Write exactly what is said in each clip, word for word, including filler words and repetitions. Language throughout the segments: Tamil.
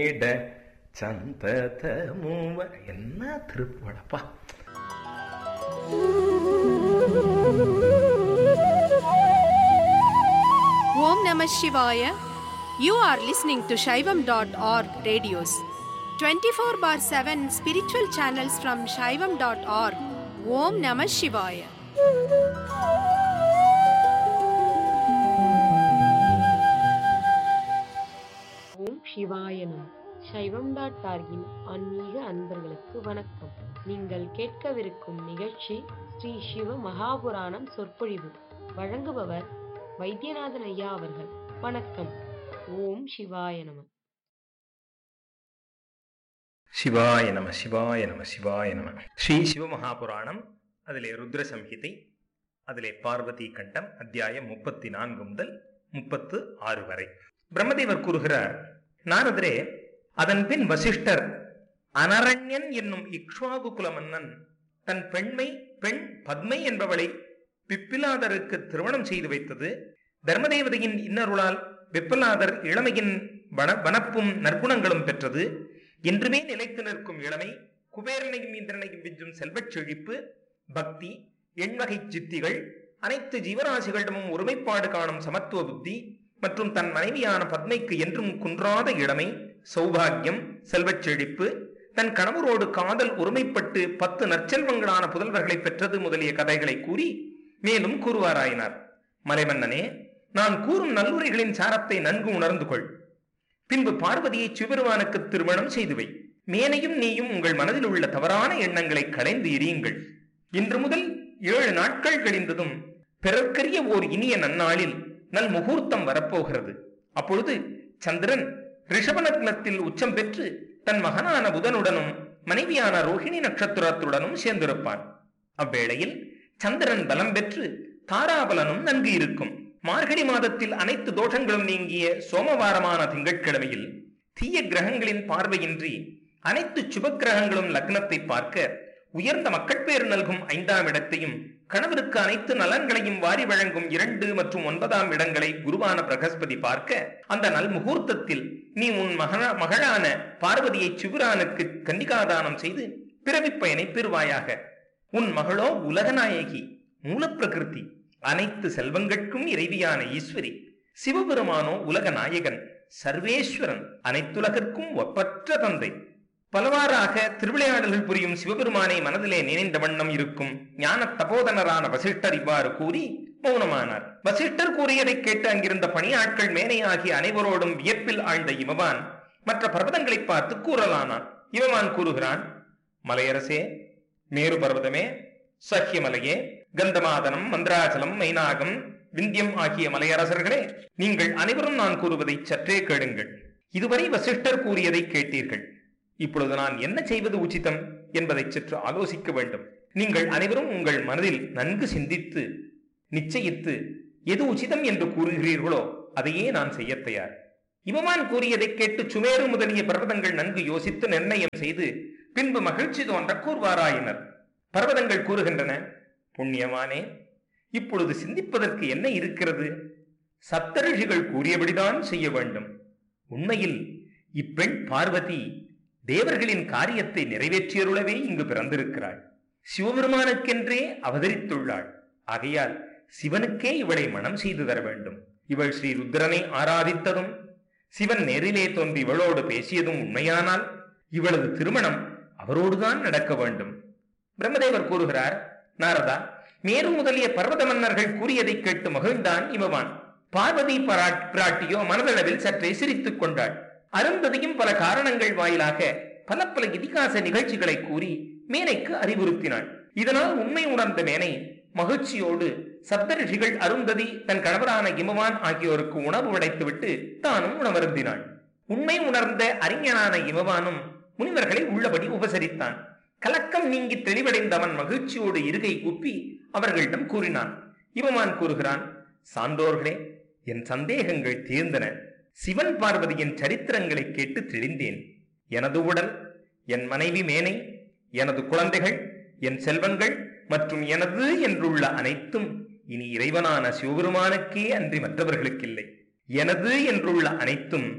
சந்ததமுவ என்ன திருப்புவடப்பா. Om Namah Shivaya. You are listening to Shaivam dot org radios. twenty-four bar seven spiritual channels from Shaivam dot org. Om Namah Shivaya. ஓம் சிவாயனம். சைவம் டாட் ஆர்கின் ஆன்மீக அன்பர்களுக்கு வணக்கம். நீங்கள் கேட்கவிருக்கும் நிகழ்ச்சி ஸ்ரீ சிவ மகாபுராணம் சொற்பொழிவு. வழங்குபவர் வைத்தியநாதன் ஐயா அவர்கள். வணக்கம். ஓம் சிவாய நம. சிவாய நம சிவாய நம சிவாய நம. ஸ்ரீ சிவமகாபுராணம், அதிலே ருத்ர சம்ஹிதை, அதிலே பார்வதி கண்டம், அத்தியாயம் முப்பத்தி நான்கு முதல் முப்பத்து ஆறு வரை. பிரம்மதேவர் கூறுகிறார், நாரதரே, அதன் பின் வசிஷ்டர் அனரண்யன் என்னும் இக்ஷ்வாகு குல மன்னன் தன் பெண்மை பெண் பத்மை என்பவளை பிப்பிலாதருக்கு திருமணம் செய்து வைத்தது. தர்மதேவதையின் இன்னருளால் பிப்பிலாதர் இளமையின் வன வனப்பும் நற்குணங்களும் பெற்றது. என்றுமே நிலைத்து நிற்கும் இளமை, குபேரனையும் இந்திரனையும் விஞ்சும் செல்வச் செழிப்பு, பக்தி, எண்வகை சித்திகள், அனைத்து ஜீவராசிகளிடமும் ஒருமைப்பாடு காணும் சமத்துவ புத்தி மற்றும் தன் மனைவியான பத்மைக்கு என்றும் குன்றாத இளமை, சௌபாகியம், செல்வச் செழிப்பு, தன் கணவரோடு காதல் ஒருமைப்பட்டு பத்து நற்செல்வங்களான புதல்வர்களை பெற்றது முதலிய கதைகளை கூறி மேலும் கூறுவாராயினார். மலைமன்னனே, நான் கூறும் நல்லுரைகளின் சாரத்தை நன்கு உணர்ந்து கொள். பின்பு பார்வதியை சிவபெருமானுக்கு திருமணம் செய்துவை. மேனையும் நீயும் உங்கள் மனதில் உள்ள தவறான எண்ணங்களை களைந்து எரியுங்கள். இன்று முதல் ஏழு நாட்கள் கழிந்ததும் பிறர்க்கரிய ஓர் இனிய நன்னாளில் நல் முகூர்த்தம் வரப்போகிறது. அப்பொழுது சந்திரன் ரிஷபநக்னத்தில் உச்சம் பெற்று தன் மகனான புதனுடனும் மனைவியான ரோஹிணி நட்சத்திரத்துடனும் சேர்ந்திருப்பான். அவ்வேளையில் சந்திரன் பலம் பெற்று தாராபலனும் நன்கு இருக்கும். மார்கழி மாதத்தில் அனைத்து தோஷங்களும் நீங்கிய சோமவாரமான திங்கட்கிழமையில் தீய கிரகங்களின் பார்வையின்றி அனைத்து சுப கிரகங்களும் லக்னத்தை பார்க்க, உயர்ந்த மக்கள் பேர் நல்கும் ஐந்தாம் இடத்தையும் கணவருக்கு அனைத்து நலன்களையும் வாரி வழங்கும் இரண்டு மற்றும் ஒன்பதாம் இடங்களை குருவான பிரகஸ்பதி பார்க்க, அந்த நல் முகூர்த்தத்தில் நீ உன் மகன மகளான பார்வதியை சிவரானுக்கு கன்னிகாதானம் செய்து பிறவி பயனை பெறுவாயாக. உன் மகளோ உலகநாயகி, மூலப்பிரகிருதி, அனைத்து செல்வங்களுக்கும் இறைவியான ஈஸ்வரி. சிவபெருமானோ உலக நாயகன், சர்வேஸ்வரன், அனைத்துலகிற்கும் ஒப்பற்ற தந்தை. பலவாறாக திருவிளையாடல்கள் புரியும் சிவபெருமானை மனதிலே நினைந்த வண்ணம் இருக்கும் ஞான தபோதனரான வசிஷ்டர் இவ்வாறு கூறி மௌனமானார். வசிஷ்டர் கூறியதை கேட்டு அங்கிருந்த பணியாட்கள் மேனையாகிய அனைவரோடும் வியப்பில் ஆழ்ந்த இமவான் மற்ற பர்வதங்களை பார்த்து கூறலானான். இமவான் கூறுகிறான், மலையரசே, மேரு பர்வதமே, சஹ்யமலையே, கந்தமாதனம், மந்திராச்சலம், மைனாகம், விந்தியம் ஆகிய மலையரசர்களே, நீங்கள் அனைவரும் நான் கூறுவதை சற்றே கேளுங்கள். இதுவரை வசிஷ்டர் கூறியதை கேட்டீர்கள். இப்பொழுது நான் என்ன செய்வது உச்சிதம் என்பதை சற்று ஆலோசிக்க வேண்டும். நீங்கள் அனைவரும் உங்கள் மனதில் நன்கு சிந்தித்து நிச்சயித்து எது உச்சிதம் என்று கூறுகிறீர்களோ அதையே நான் செய்ய தயார். இவமான் கூறியதை கேட்டு சுமேரு முதலிய பர்வதங்கள் நன்கு யோசித்து நிர்ணயம் செய்து பின்பு மகிழ்ச்சி தோன்ற கூறுவாராயினர். பர்வதங்கள் கூறுகின்றன, புண்ணியமானே, இப்பொழுது சிந்திப்பதற்கு என்ன இருக்கிறது? சப்தரிஷிகள் கூறியபடிதான் செய்ய வேண்டும். உண்மையில் இப்பெண் பார்வதி தேவர்களின் காரியத்தை நிறைவேற்றியருளவே இங்கு பிறந்திருக்கிறாள். சிவபெருமானுக்கென்றே அவதரித்துள்ளாள். ஆகையால் சிவனுக்கே இவளை மனம் செய்து தர வேண்டும். இவள் ஸ்ரீ ருத்ரனை ஆராதித்ததும் சிவன் நேரிலே தோன்றி இவளோடு பேசியதும் உண்மையானால் இவளது திருமணம் அவரோடுதான் நடக்க வேண்டும். பிரம்மதேவர் கூறுகிறார், நாரதா, மேரு முதலிய பர்வத மன்னர்கள் கூறியதை கேட்டு மகிழ்ந்தான் இமவான். பார்வதி பிராட்டியோ மனதளவில் சற்றே சிரித்துக் கொண்டாள். அருந்ததியும் பல காரணங்கள் வாயிலாக பல பல இதிகாச நிகழ்ச்சிகளை கூறி மேனைக்கு அறிவுறுத்தினாள். இதனால் உண்மை உணர்ந்த மேனை மகிழ்ச்சியோடு சப்தரிஷிகள், அருந்ததி, தன் கணவரான இமவான் ஆகியோருக்கு உணவு உடைத்துவிட்டு தானும் உணவருந்தினாள். உண்மை உணர்ந்த அறிஞனான இமவானும் முனிவர்களை உள்ளபடி உபசரித்தான். கலக்கம் நீங்கி தெளிவடைந்தவன் மகிழ்ச்சியோடு இருகை கூப்பி அவர்களிடம் கூறினான். இமவான் கூறுகிறான், சான்றோர்களே, என் சந்தேகங்கள் தீர்ந்தன. சிவன் பார்வதியின் சரித்திரங்களை கேட்டு தெளிந்தேன். எனது உடல், என் மனைவி மேனை, எனது குழந்தைகள், என் செல்வங்கள் மற்றும் எனது என்றுள்ள அனைத்தும் இனி இறைவனான சிவபெருமானுக்கே அன்றி மற்றவர்களுக்கில்லை. எனது என்றுள்ள அனைத்தும்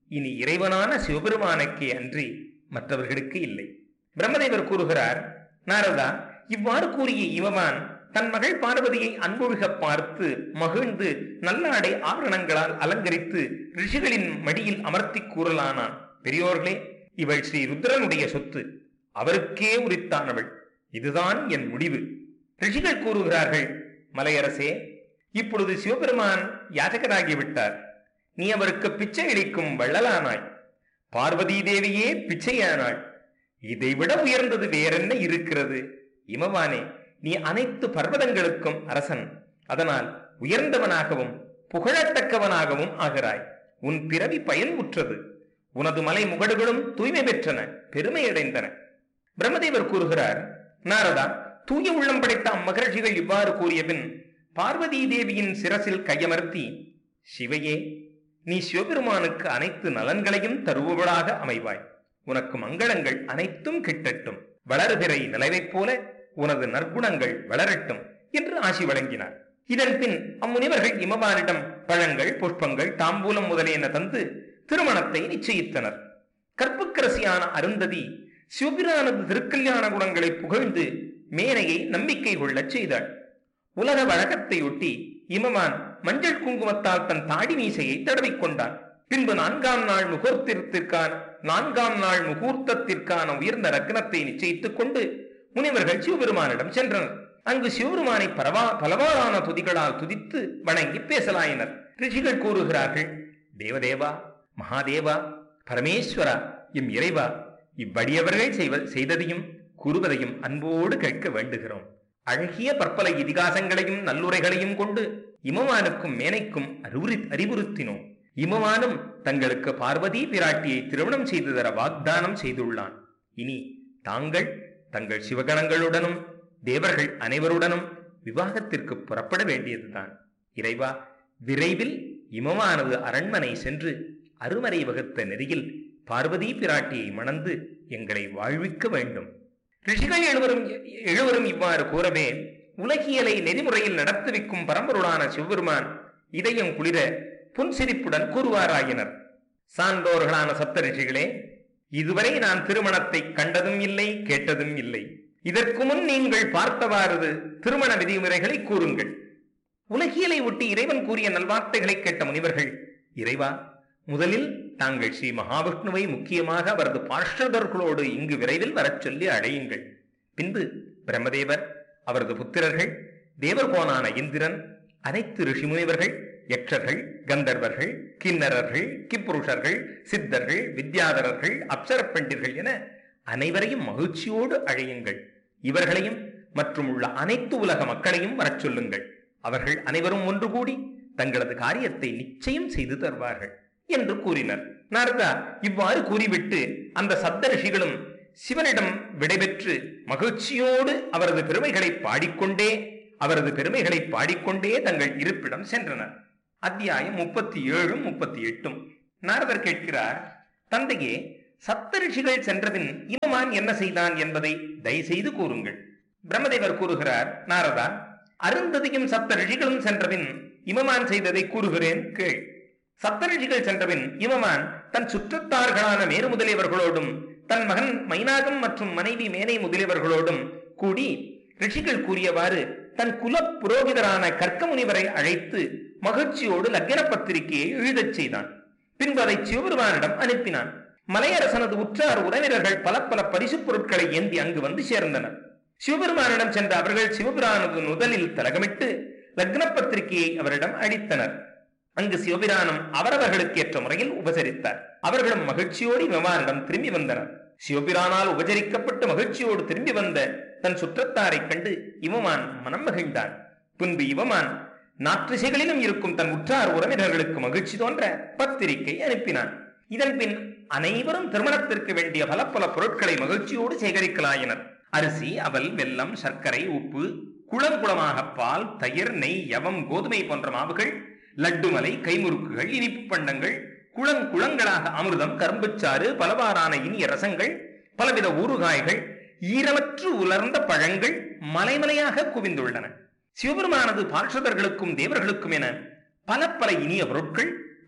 இனி இறைவனான சிவபெருமானுக்கே அன்றி மற்றவர்களுக்கு இல்லை. பிரம்மதேவர் கூறுகிறார், நாரதா, இவ்வாறு கூறிய இவமான் தன் மகள் பார்வதியை அன்பொழுக பார்த்து மகிழ்ந்து நல்லாடை ஆபரணங்களால் அலங்கரித்து ரிஷிகளின் மடியில் அமர்த்தி கூறலானான், பெரியோர்களே, இவள் ஸ்ரீ ருத்ரனுடைய சொத்து, அவருக்கே உரித்தானவள், இதுதான் என் முடிவு. ரிஷிகள் கூறுகிறார்கள், மலையரசே, இப்பொழுது சிவபெருமான் யாஜகராகிவிட்டார், நீ அவருக்கு பிச்சை அளிக்கும் வள்ளலானாய், பார்வதி தேவியே பிச்சையானாள், இதைவிட உயர்ந்தது வேறென்ன இருக்கிறது? இமவானே, நீ அனைத்து பர்வதங்களுக்கும் அரசன், அதனால் உயர்ந்தவனாகவும் புகழத்தக்கவனாகவும் ஆகிறாய். உன் பிறவி பயன் உற்றது, உனது மலை முகடுகளும் தூய்மை பெற்றன, பெருமையடைந்தன. பிரம்மதேவர் கூறுகிறார், நாரதா, தூய உள்ளம் படைத்த அம்மகர்ஷிகள் இவ்வாறு கூறிய பின் பார்வதி தேவியின் சிரசில் கையமர்த்தி, சிவையே, நீ சிவபெருமானுக்கு அனைத்து நலன்களையும் தருபவளாக அமைவாய், உனக்கு மங்களங்கள் அனைத்தும் கிட்டட்டும், வளர்பிறை நிலவைப் போல உனது நற்குணங்கள் வளரட்டும் என்று ஆசி வழங்கினார். இதன் பின் அம்முனிவர்கள் இமவானிடம் பழங்கள், புஷ்பங்கள், தாம்பூலம் முதலியன தந்து திருமணத்தை நிச்சயித்தனர். கற்புக்கரசியான அருந்ததி சிவபிரானது திருக்கல்யாண குணங்களை புகழ்ந்து மேனையை நம்பிக்கை கொள்ளச் செய்தாள். உலக வழக்கத்தையொட்டி இமவான் மஞ்சள் குங்குமத்தால் தன் தாடி மீசையை தடவிக்கொண்டான். பின்பு நான்காம் நாள் முகூர்த்தத்திற்கான நான்காம் நாள் முகூர்த்தத்திற்கான உயர்ந்த ரத்னத்தை நிச்சயித்துக் கொண்டு முனிவர்கள் சிவபெருமானிடம் சென்றனர். அங்கு சிவபெருமானை பரவா பலவாறான துதிகளால் துதித்து வணங்கி பேசலாயினர். ரிஷிகள் கூறுகிறார்கள், தேவதேவா, மகாதேவா, பரமேஸ்வரா, எம் இறைவா, இவ்வடியவர்கள் செய்வ செய்ததையும் கூறுவதையும் அன்போடு கேட்க வேண்டுகிறோம். அழகிய பற்பல இதிகாசங்களையும் நல்லுரைகளையும் கொண்டு இமவானுக்கும் மேனைக்கும் அறிவுறு அறிவுறுத்தினோம். இமவானும் தங்களுக்கு பார்வதி பிராட்டியை திருமணம் செய்து தர வாக்தானம் செய்துள்ளான். இனி தாங்கள் தங்கள் சிவகணங்களுடனும் தேவர்கள் அனைவருடனும் விவாகத்திற்கு புறப்பட வேண்டியதுதான். இறைவா, விரைவில் இமவானது அரண்மனை சென்று அருமறை வகுத்த நெறியில் பார்வதி பிராட்டியை மணந்து எங்களை வாழ்விக்க வேண்டும். ரிஷிகள் எழுவரும் எழுவரும் இவ்வாறு கூறவே உலகியலை நெறிமுறையில் நடத்துவிக்கும் பரம்பொருளான சிவபெருமான் இதயம் குளிர புன்சிரிப்புடன் கூறுவாராயினர். சான்றோர்களான சப்த ரிஷிகளே, இதுவரை நான் திருமணத்தை கண்டதும் இல்லை, கேட்டதும் இல்லை. இதற்கு முன் நீங்கள் பார்த்தவாறு திருமண விதிமுறைகளை கூறுங்கள். உலகியலை ஒட்டி இறைவன் கூறிய நல்வார்த்தைகளை கேட்ட முனிவர்கள், இறைவா, முதலில் தாங்கள் ஸ்ரீ மகாவிஷ்ணுவை முக்கியமாக அவரது பார்ஷதர்களோடு இங்கு விரைவில் வரச் சொல்லி அழையுங்கள். பின்பு பிரம்மதேவர், அவரது புத்திரர்கள், தேவர்கோனான இந்திரன், அனைத்து ரிஷி முனிவர்கள், யக்ஷர்கள், கந்தர்வர்கள், கிண்ணறர்கள், கிப்புருஷர்கள், சித்தர்கள், வித்யாதரர்கள், அப்சர பெண்டிர்கள் என அனைவரையும் மகிழ்ச்சியோடு அழையுங்கள். இவர்களையும் மற்றும் உள்ள அனைத்து உலக மக்களையும் வரச் சொல்லுங்கள். அவர்கள் அனைவரும் ஒன்று கூடி தங்களது காரியத்தை நிச்சயம் செய்து தருவார்கள் என்று கூறினர். நாரதா இவ்வாறு கூறிவிட்டு அந்த சப்த ரிஷிகளும் சிவனிடம் விடைபெற்று மகிழ்ச்சியோடு அவரது பெருமைகளை பாடிக்கொண்டே அவரது பெருமைகளை பாடிக்கொண்டே தங்கள் இருப்பிடம் சென்றனர். அத்தியாயம் முப்பத்தி ஏழும் முப்பத்தி எட்டும். நாரதர் கேட்கிறார், தந்தையே, சப்த ரிஷிகள் சென்றபின் இமவான் என்ன செய்தான் என்பதை தயவுசெய்து கூறுங்கள். பிரம்மதேவர் கூறுகிறார், நாரதா, அருந்ததியும் சப்த ரிஷிகளும் சென்றபின் இமவான் செய்ததை கூறுகிறேன் கேள். சப்த ரிஷிகள் சென்றபின் இமவான் தன் சுற்றத்தார்களான மேரு முதலியவர்களோடும் தன் மகன் மைனாகம் மற்றும் மனைவி மேனை முதலியவர்களோடும் கூடி ரிஷிகள் கூறியவாறு தன் குல புரோகிதரான கர்க்க முனிவரை அழைத்து மகிழ்ச்சியோடு லக்ன பத்திரிகையை எழுதச் செய்தான். பின்பு அதை சிவபெருமானிடம் அனுப்பினான். மலையரசனது உற்றார் உறவினர்கள் பல பல பரிசு பொருட்களை ஏந்தி அங்கு வந்து சேர்ந்தனர். சிவபெருமானிடம் சென்ற அவர்கள் சிவபிரானது முதலில் தலகமிட்டு லக்ன பத்திரிகையை அவரிடம் அளித்தனர். அங்கு சிவபிரானும் அவரவர்களுக்கு ஏற்ற முறையில் உபசரித்தார். அவர்களும் மகிழ்ச்சியோடு இமவானிடம் திரும்பி வந்தனர். சிவபிரானால் உபசரிக்கப்பட்டு மகிழ்ச்சியோடு திரும்பி வந்த தன் சுற்றத்தாரை கண்டு இவமான் மனம் மகிழ்ந்தான். பின்பு இவமான் நாற்றிசைகளிலும் இருக்கும் தன் உற்றார் உறவினர்களுக்கு மகிழ்ச்சி தோன்ற பத்திரிகை அனுப்பினான். இதன் பின் அனைவரும் திருமணத்திற்கு வேண்டிய பல பல பொருட்களை மகிழ்ச்சியோடு சேகரிக்கலாயினர். அரிசி, அவல், வெல்லம், சர்க்கரை, உப்பு, குளங்குளமாக பால், தயிர், நெய், யவம், கோதுமை போன்ற மாவுகள், லட்டுமலை, கைமுறுக்குகள், இனிப்பு பண்டங்கள், குளங்குளங்களாக அமிர்தம், கரும்புச்சாறு, பலவாறான இனிய ரசங்கள், பலவித ஊறுகாய்கள், ஈரமற்று உலர்ந்த பழங்கள் மலைமலையாக குவிந்துள்ளன. சிவபெருமானது பார்ஷதர்களுக்கும் தேவர்களுக்கும் என பல பல இனிய பொருட்கள்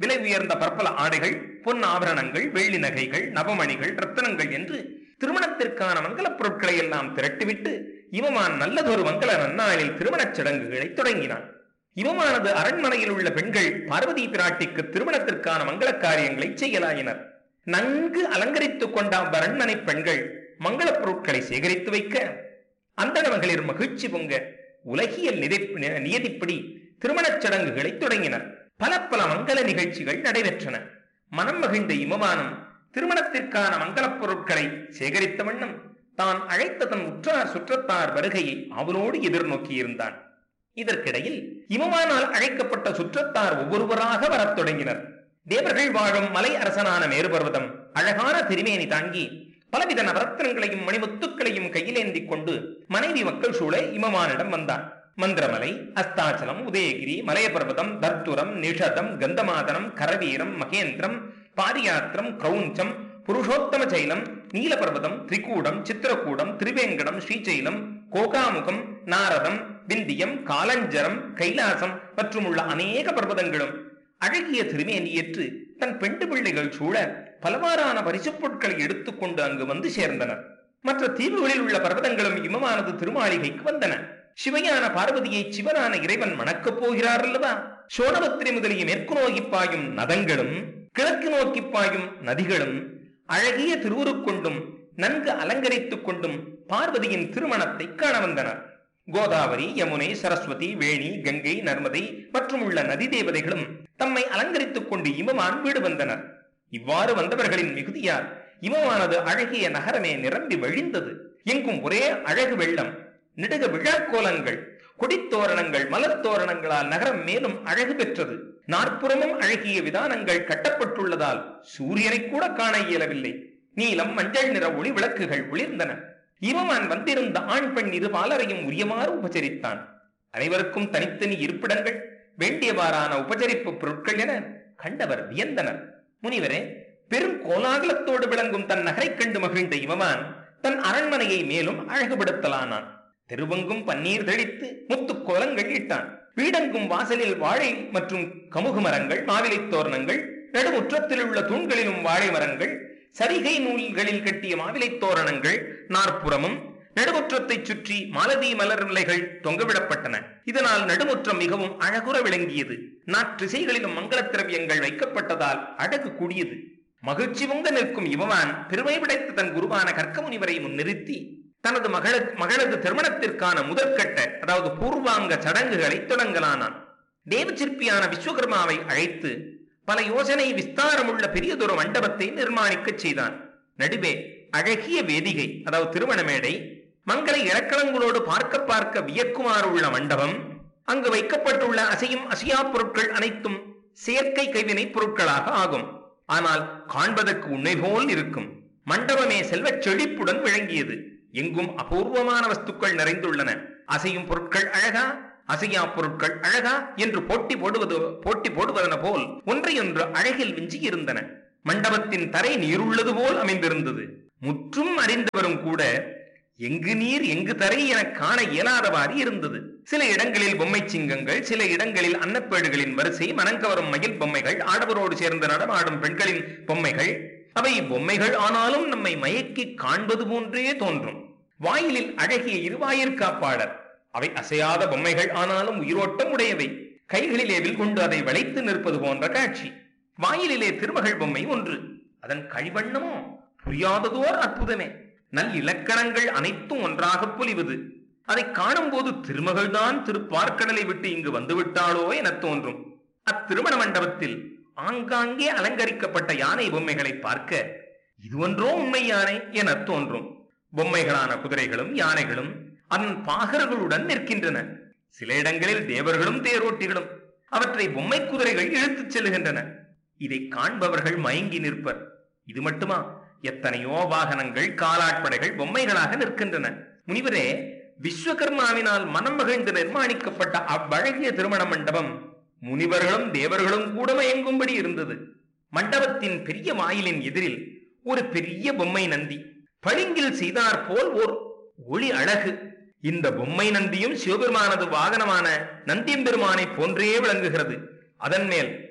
விலை உயர்ந்த பற்பல ஆடைகள், பொன் ஆபரணங்கள், வெள்ளி நகைகள், நவமணிகள், ரத்தனங்கள் என்று திருமணத்திற்கான மங்களப் பொருட்களை எல்லாம் திரட்டிவிட்டு இவமான் நல்லதொரு மங்கள நன்னாளில் திருமணச் சடங்குகளை தொடங்கினான். இவமானது அரண்மனையில் உள்ள பெண்கள் பார்வதி பிராட்டிக்கு திருமணத்திற்கான மங்கள காரியங்களை செய்யலாயினர். நன்கு அலங்கரித்துக் கொண்ட அரண்மனை பெண்கள் மங்களப் பொருட்களை சேகரித்து வைக்க அந்தண மகளிர் மகிழ்ச்சி பொங்க உலகியல் நியதிப்படி திருமணச் சடங்குகளை தொடங்கினர். பல பல மங்கள நிகழ்ச்சிகள் நடைபெற்றன. மனம் மகிழ்ந்த இமவானும் திருமணத்திற்கான மங்களப் பொருட்களை சேகரித்த வண்ணம் தான் அழைத்த தன் உற்றார் சுற்றத்தார் வருகையை அவளோடு எதிர்நோக்கி இருந்தான். இதற்கிடையில் இமவானால் அழைக்கப்பட்ட சுற்றத்தார் ஒவ்வொருவராக வரத் தொடங்கினர். தேவர்கள் வாழும் மலை அரசனான மேருபர்வதம் அழகான திருமேனி தாங்கி பலவித நவரத்னங்களையும் மணிமுத்துக்களையும் கையிலேந்தி கொண்டு மனைவி மக்கள் சூழ இமவானிடம் வந்தான். மந்திரமலை, அஸ்தாச்சலம், உதயகிரி, மலையபர்வதம், தர்த்துரம், நிஷதம், கந்தமாதனம், கரவீரம், மகேந்திரம், பாரியாத்திரம், கிரௌஞ்சம், புருஷோத்தம சைலம், நீலபர்வதம், திரிகூடம், சித்திரகூடம், திரிவேங்கடம், ஸ்ரீசைலம், கோகாமுகம், நாரதம், விந்தியம், காலஞ்சரம், கைலாசம் மற்றும் உள்ள அநேக பர்வதங்களும் அழகிய திருமேனியேற்று தன் பெண்டு பிள்ளைகள் சூழ பலவாறான பரிசுப் பொருட்களை எடுத்துக்கொண்டு அங்கு வந்து சேர்ந்தனர். மற்ற தீவுகளில் உள்ள பர்வதங்களும் இமமானது திருமாளிகைக்கு வந்தன. சிவையான பார்வதியை சிவனான இறைவன் மணக்கப் போகிறார் அல்லவா? சோனபத்திரி முதலிய மேற்கு நோக்கி பாயும் நதங்களும் கிழக்கு நோக்கி பாயும் நதிகளும் அழகிய திருவுருக்கொண்டும் நன்கு அலங்கரித்துக் கொண்டும் பார்வதியின் திருமணத்தை காண வந்தனர். கோதாவரி, யமுனை, சரஸ்வதி, வேணி, கங்கை, நர்மதை மற்றும் உள்ள நதி தேவதைகளும் தம்மை அலங்கரித்துக் கொண்டு இமவான் வீடு வந்தனர். இவ்வாறு வந்தவர்களின் மிகுதியால் இமவானது அழகிய நகரமே நிரம்பி வழிந்தது. எங்கும் ஒரே அழகு வெள்ளம், நெடுக விழாக்கோலங்கள், கொடித்தோரணங்கள், மலர் தோரணங்களால் நகரம் மேலும் அழகு பெற்றது. நாற்புறமும் அழகிய விதானங்கள் கட்டப்பட்டுள்ளதால் சூரியனை கூட காண இயலவில்லை. நீலம், மஞ்சள் நிற ஒளி விளக்குகள் ஒளிர்ந்தன. இவமான் வந்திருந்த ஆண் பெண் இரு பாலரையும் உரியமாறு உபசரித்தான். அனைவருக்கும் தனித்தனி இருப்பிடங்கள், வேண்டியவாறான உபசரிப்பு பொருட்கள் என கண்டவர் வியந்தனர். முனிவரே, பெரும் கோலாகலத்தோடு விளங்கும் தன் நகரை கண்டு மகிழ்ந்த இவமான் தன் அரண்மனையை மேலும் அழகுபடுத்தலானான். தெருவெங்கும் பன்னீர் தெளித்து முத்து கோலங்கள் இட்டான். வீடெங்கும் வாசலில் வாழை மற்றும் கமுகு மரங்கள், மாவிலை தோரணங்கள், நடுமுற்றத்தில் உள்ள தூண்களிலும் வாழை மரங்கள், சரிகை நூல்களில் கட்டிய மாவிலை தோரணங்கள் நாற்புறமும் நடுமுற்றத்தை சுற்றி மாலதி மலர் நிலைகள் தொங்கவிடப்பட்டன. இதனால் நடுமுற்றம் மிகவும் அழகுற விளங்கியது. நாற்றிசைகளிலும் மங்கள திரவியங்கள் வைக்கப்பட்டதால் அழகு கூடியது. மகிழ்ச்சி பொங்க நிற்கும் இவவான் பெருமை படைத்த தன் குருவான கர்க்க முனிவரை முன்னிறுத்தி தனது மகள மகளது திருமணத்திற்கான முதற்கட்ட அதாவது பூர்வாங்க சடங்குகளை தொடங்கலானான். தேவச்சிற்பியான விஸ்வகர்மாவை அழைத்து பல யோசனை விஸ்தாரமுள்ள பெரியதொரு மண்டபத்தை நிர்மாணிக்க செய்தான். நடுவே அழகிய வேதிகை அதாவது திருமண மேடை, மங்கள இலக்கணங்களோடு பார்க்க பார்க்க வியக்குமாறு உள்ள மண்டபம், அங்கு வைக்கப்பட்டுள்ள அசையும் அசையா பொருட்கள் அனைத்தும் செயற்கை கைவினை பொருட்களாக ஆகும். ஆனால் காண்பதற்கு உண்மை போல் இருக்கும். மண்டபமே செல்வச் செழிப்புடன் விளங்கியது. எங்கும் அபூர்வமான வஸ்துக்கள் நிறைந்துள்ளன. அசையும் பொருட்கள் அழகா, அசையா பொருட்கள் அழகா என்று போட்டி போடுவது போட்டி போடுவதன போல் ஒன்றையொன்று அழகில் விஞ்சி இருந்தன. மண்டபத்தின் தரை நீருள்ளது போல் அமைந்திருந்தது. முற்றும் அறிந்தவரும் கூட எங்கு நீர் எங்கு தரை என காண இயலாதவாறு இருந்தது. சில இடங்களில் பொம்மை சிங்கங்கள், சில இடங்களில் அன்னப்பேடுகளின் வரிசை, மனங்கவரும் மயில் பொம்மைகள், ஆடவரோடு சேர்ந்து நடமாடும் பெண்களின் பொம்மைகள். அவை பொம்மைகள் ஆனாலும் நம்மை மயக்கி காண்பது போன்றே தோன்றும். வாயிலில் அழகிய இருவாயிற்காப்பாளர். அவை அசையாத பொம்மைகள் ஆனாலும் உயிரோட்டம் உடையவை. கைகளிலே வில் கொண்டு அதை வளைத்து நிற்பது போன்ற காட்சி. வாயிலிலே திருமகள் பொம்மை ஒன்று. அதன் கழிவண்ணமோ புரியாததோர் அற்புதமே. நல் இலக்கணங்கள் அனைத்தும் ஒன்றாக பொலிவது. அதை காணும் போது திருமகள்தான் திருப்பார்க்கடலை விட்டு இங்கு வந்துவிட்டாளோ என தோன்றும். அத்திருமண மண்டபத்தில் ஆங்காங்கே அலங்கரிக்கப்பட்ட யானை பொம்மைகளை பார்க்க இது ஒன்றோ உண்மை யானை என தோன்றும். பொம்மைகளான குதிரைகளும் யானைகளும் அதன் பாகர்களுடன் நிற்கின்றன. சில இடங்களில் தேவர்களும் தேரோட்டிகளும் அவற்றை பொம்மை குதிரைகள் இழுத்துச் செல்லுகின்றன. இதை காண்பவர்கள் மயங்கி நிற்பர். இது மட்டுமா, எத்தனையோ வாகனங்கள், காலாட்படைகள் பொம்மைகளாக நிற்கின்றன. முனிவரே, விஸ்வகர்மாவினால் மனம் மகிழ்ந்து நிர்மாணிக்கப்பட்ட அவ்வழகிய திருமண மண்டபம் முனிவர்களும் தேவர்களும் கூட மயங்கும்படி இருந்தது. மண்டபத்தின் பெரிய வாயிலின் எதிரில் ஒரு பெரிய பொம்மை நந்தி, பளிங்கில் செய்தார் போல் ஓர் ஒளி அழகு. இந்த பொம்மை நந்தியும் சிவபெருமானது வாகனமான நந்தியம்பெருமானை போன்றே விளங்குகிறது. அதன் மேல்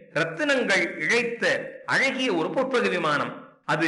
ரத்தினங்கள் இழைத்த அழகிய ஒரு பொற்பக விமானம். அது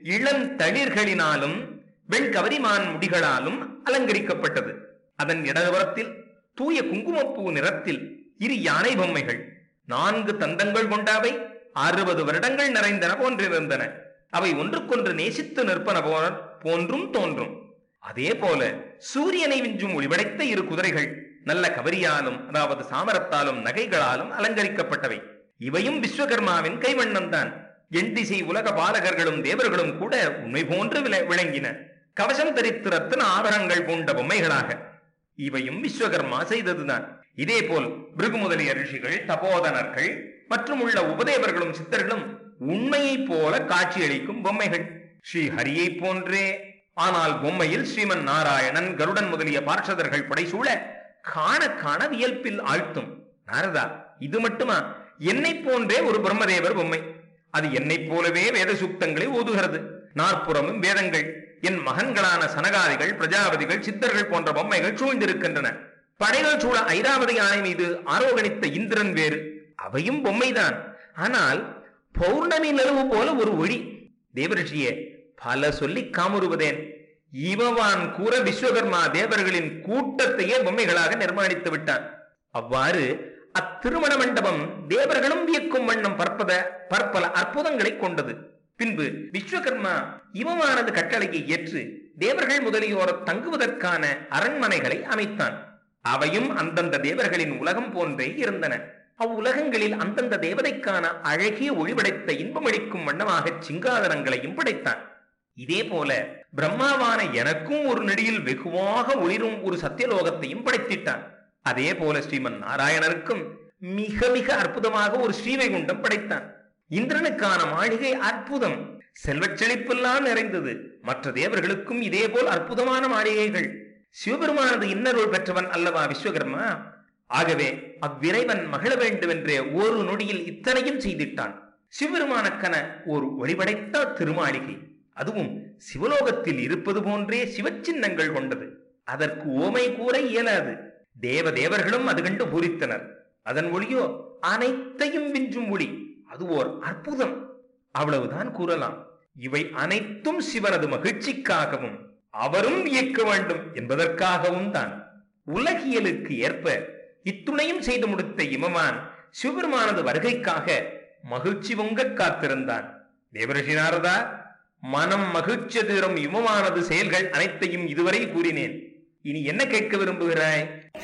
இளந்தளிர்களினாலும் வெண்கவரிமான் முடிகளாலும் அலங்கரிக்கப்பட்டது. அதன் இடதுபுறத்தில் தூய குங்குமப்பூ நிறத்தில் இரு யானை பொம்மைகள், நான்கு தந்தங்கள் கொண்டவை, அறுபது வருடங்கள் நிறைந்தன போன்றிருந்தன. அவை ஒன்றுக்கொன்று நேசித்து நிற்பன போன்றும் தோன்றும். அதே போல சூரியனை விஞ்சும் ஒளிபடைத்த இரு குதிரைகள் நல்ல கவரியாலும் அதாவது சாமரத்தாலும் நகைகளாலும் அலங்கரிக்கப்பட்டவை. இவையும் விஸ்வகர்மாவின் கைவண்ணம் தான். என் திசை உலக பாலகர்களும் தேவர்களும் கூட உண்மை போன்று விளங்கின. கவசம் தரித்து ரத்தின ஆபரணங்கள் பூண்ட பொம்மைகளாக. இவையும் விஸ்வகர்மா செய்ததுதான். இதே போல் பிருகு முதலிய ரிஷிகள், தபோதனர்கள் மற்றும் உள்ள உபதேவர்களும் சித்தர்களும் உண்மையை போல காட்சியளிக்கும் பொம்மைகள். ஸ்ரீ ஹரியை போன்றே, ஆனால் பொம்மையில் ஸ்ரீமன் நாராயணன், கருடன் முதலிய பார்ஷதர்கள் படைசூழ காண காண வியல்பில் ஆழ்த்தும். நாரதா, இது மட்டுமா? என்னை போன்றே ஒரு பிரம்மதேவர் பொம்மை. அது என்னை போலவே வேத சூக்தங்களை ஓதுகிறது. நாற்புறமும் வேதங்கள். என் மகன்களான சனகாதிகள், பிரஜாபதிகள், சித்தர்கள் போன்ற பொம்மைகள் சூழ்ந்திருக்கின்றன. படைகள் சூழ ஐராவதி யானை மீது ஆரோகணித்த இந்திரன் வேறு. அவையும் பொம்மைதான். ஆனால் பௌர்ணமி நிலவு போல ஒரு ஒளி. தேவரிஷியே, பல சொல்லி காமுறுவதேன். இவவான் கூற விஸ்வகர்மா தேவர்களின் கூட்டத்தையே பொம்மைகளாக நிர்மாணித்து விட்டான். அவ்வாறு அத்திருமண மண்டபம் தேவர்களும் வியக்கும் வண்ணம் பற்பத பற்பல அற்புதங்களை கொண்டது. பின்பு விஸ்வகர்மா இவமானது கட்டளையை ஏற்று தேவர்கள் முதலியோர் தங்குவதற்கான அரண்மனைகளை அமைத்தான். அவையும் அந்தந்த தேவர்களின் உலகம் போன்றே இருந்தன. அவ்வுலகங்களில் அந்தந்த தேவதைக்கான அழகிய ஒளிபடைத்த இன்பமளிக்கும் வண்ணமாக சிங்காதனங்களையும் படைத்தான். இதே போல பிரம்மாவான எனக்கும் ஒரு நெடியில் வெகுவாக ஒளிரும் ஒரு சத்தியலோகத்தையும் படைத்திட்டான். அதே போல ஸ்ரீமன் நாராயணருக்கும் மிக மிக அற்புதமாக ஒரு ஸ்ரீவைகுண்டம் படைத்தான். இந்திரனுக்கான மாளிகை அற்புதம், செல்வச் செழிப்பெல்லாம் நிறைந்தது. மற்ற தேவர்களுக்கும் இதே போல் அற்புதமான மாளிகைகள். சிவபெருமானது இன்னருள் பெற்றவன் அல்லவா விஸ்வகர்மா? ஆகவே அவ்விரைவன் மகிழ வேண்டும் என்றே ஒரு நொடியில் இத்தனையும் செய்திட்டான். சிவபெருமானக்கன ஒரு ஒளிபடைத்த திருமாளிகை, அதுவும் சிவலோகத்தில் இருப்பது போன்றே சிவச்சின்னங்கள் கொண்டது. அதற்கு ஓமை கூற இயலாது. தேவ தேவர்களும் அது கண்டு பூரித்தனர். அதன் ஒளியோ அனைத்தையும் விஞ்சும் ஒளி. அது ஓர் அற்புதம், அவ்வளவுதான் கூறலாம். இவை அனைத்தும் சிவனது மகிழ்ச்சிக்காகவும் அவரும் இயக்க வேண்டும் என்பதற்காகவும் தான். உலகியலுக்கு ஏற்ப இத்துணையும் செய்து முடித்த இமமான் சிவபெருமானது வருகைக்காக மகிழ்ச்சி பொங்க காத்திருந்தான். தேவரிஷி நாரதா, மனம் மகிழ்ச்சி தரும் இமமானது செயல்கள் அனைத்தையும் இதுவரை கூறினேன். இனி என்ன கேட்க விரும்புகிறாய்?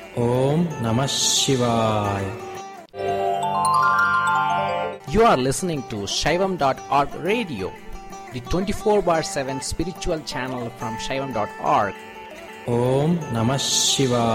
ஓம் நம சிவாய. You are listening to Shaivam dot org radio, the twenty-four bar seven spiritual channel from Shaivam dot org. Om Namah Shivaya.